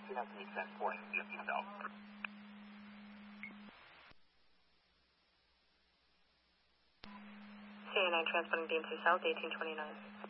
that makes transporting DMC South. CA9 transporting DMC South, 1829.